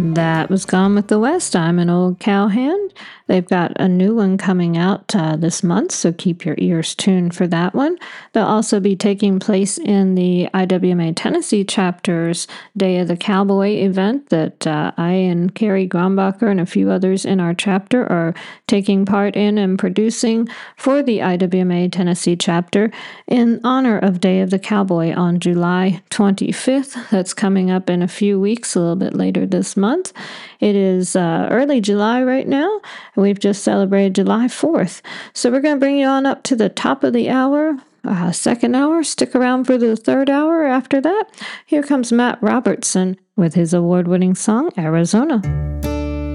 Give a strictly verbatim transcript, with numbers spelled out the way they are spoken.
That was Gone with the West. I'm an old cowhand. They've got a new one coming out uh, this month, so keep your ears tuned for that one. They'll also be taking place in the I W M A Tennessee chapter's Day of the Cowboy event that uh, I and Carrie Grombacher and a few others in our chapter are taking part in and producing for the I W M A Tennessee chapter in honor of Day of the Cowboy on July twenty-fifth. That's coming up in a few weeks, a little bit later this month. It is uh, early July right now. We've just celebrated July fourth. So we're going to bring you on up to the top of the hour, uh, second hour. Stick around for the third hour after that. Here comes Matt Robertson with his award-winning song, Arizona.